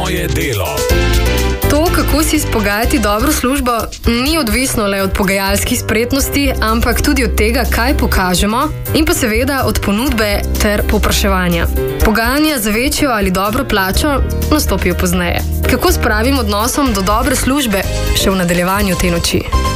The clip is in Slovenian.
Moje delo. To, kako si izpogajati dobro službo, ni odvisno le od pogajalskih spretnosti, ampak tudi od tega, kaj pokažemo in pa seveda od ponudbe ter povpraševanja. Pogajanja za večjo ali dobro plačo nastopijo pozneje. Kako s pravim odnosom do dobre službe še v nadaljevanju te noči?